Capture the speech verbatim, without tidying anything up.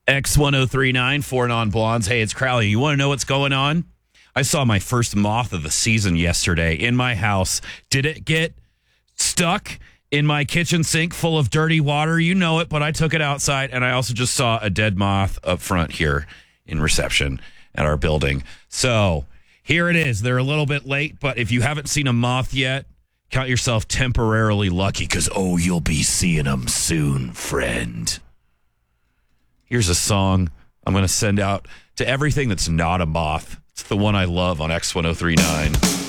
X ten thirty-nine, Four Non-Blondes. Hey, it's Crowley. You want to know what's going on? I saw my first moth of the season yesterday in my house. Did it get stuck in my kitchen sink full of dirty water? You know it, but I took it outside, and I also just saw a dead moth up front here in reception at our building. So here it is. They're a little bit late, but if you haven't seen a moth yet, count yourself temporarily lucky because, oh, you'll be seeing them soon, friend. Here's a song I'm going to send out to everything that's not a moth. It's the one I love on X ten thirty-nine.